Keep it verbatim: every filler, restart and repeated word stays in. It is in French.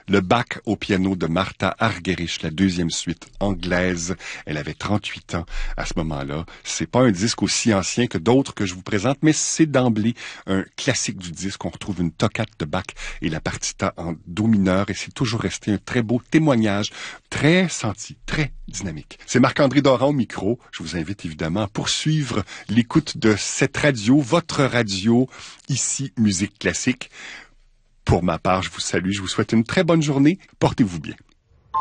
le Bach au piano de Martha Argerich, la deuxième suite anglaise. Elle avait trente-huit ans à ce moment-là. C'est pas un disque aussi ancien que d'autres que je vous présente, mais c'est d'emblée un classique du disque. On retrouve une toccate de Bach et la partita en do mineur et c'est toujours resté un très beau témoignage, très senti, très dynamique. C'est Marc-André Doran au micro. Je vous invite évidemment à poursuivre l'écoute de cette radio, votre radio, ici Musique Classique. Pour ma part, je vous salue, je vous souhaite une très bonne journée. Portez-vous bien.